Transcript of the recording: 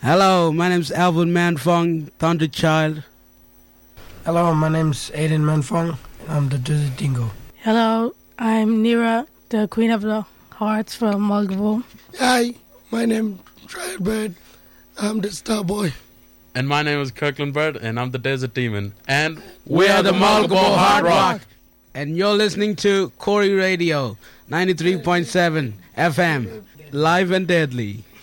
Hello, my name's Alvin Manfong, Thunder Child. Hello, my name's Aiden Manfong, and I'm the Desert Dingo. Hello, I'm Nira, the Queen of the Hearts from Mulgaville. Hi, my name's Triad Bird. I'm the Star Boy. And my name is Kirkland Bird, and I'm the Desert Demon. And we are the Mulgaville Hard Rock. And you're listening to Corey Radio, 93.7 FM, live and deadly.